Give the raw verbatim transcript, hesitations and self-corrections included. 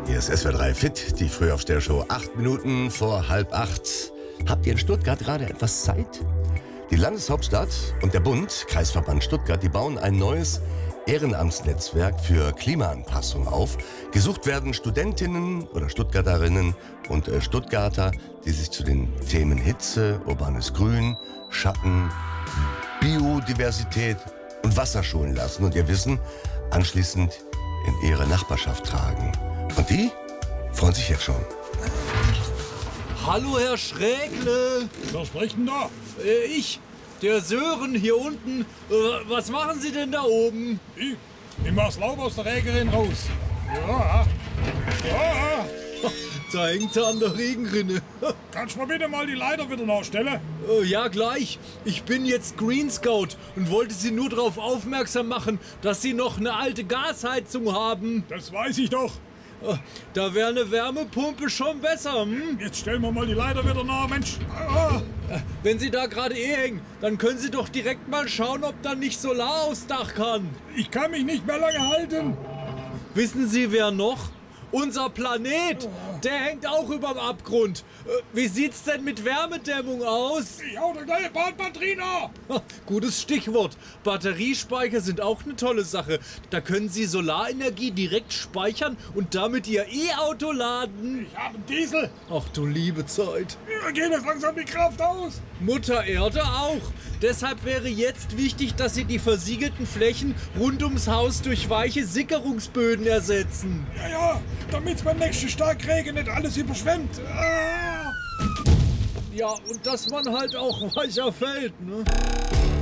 Hier ist S W R drei Fit, die Frühaufsteher-Show. Acht Minuten vor halb acht. Habt ihr in Stuttgart gerade etwas Zeit? Die Landeshauptstadt und der Bund, Kreisverband Stuttgart, die bauen ein neues Ehrenamtsnetzwerk für Klimaanpassung auf. Gesucht werden Studentinnen oder Stuttgarterinnen und äh, Stuttgarter, die sich zu den Themen Hitze, urbanes Grün, Schatten, Biodiversität und Wasser schulen lassen und ihr Wissen anschließend in ihre Nachbarschaft tragen. Und die freuen sich jetzt schon. Hallo, Herr Schrägle. Wer spricht denn da? Äh, ich, der Sören hier unten. Äh, was machen Sie denn da oben? Ich? Ich mach's Laub aus der Regerin raus. Ja, ja. Da hängt er an der Regenrinne. Kannst du mir bitte mal die Leiter wieder nachstellen? Äh, ja, gleich. Ich bin jetzt Green Scout und wollte Sie nur darauf aufmerksam machen, dass Sie noch eine alte Gasheizung haben. Das weiß ich doch. Äh, Da wäre eine Wärmepumpe schon besser, hm? Jetzt stellen wir mal die Leiter wieder nach, Mensch. Ah. Äh, Wenn Sie da gerade eh hängen, dann können Sie doch direkt mal schauen, ob da nicht Solar aufs Dach kann. Ich kann mich nicht mehr lange halten. Wissen Sie, wer noch? Unser Planet, der hängt auch überm Abgrund. Äh, Wie sieht's denn mit Wärmedämmung aus? Ich hau da gleich ein Batterie nach. Ha, Gutes Stichwort. Batteriespeicher sind auch eine tolle Sache. Da können Sie Solarenergie direkt speichern und damit Ihr E-Auto laden. Ich hab einen Diesel. Ach du liebe Zeit. Mir geht jetzt langsam die Kraft aus. Mutter Erde auch. Deshalb wäre jetzt wichtig, dass Sie die versiegelten Flächen rund ums Haus durch weiche Sickerungsböden ersetzen. Ja, ja, damit's beim nächsten Starkregen nicht alles überschwemmt. Ah. Ja, und dass man halt auch weicher fällt, ne?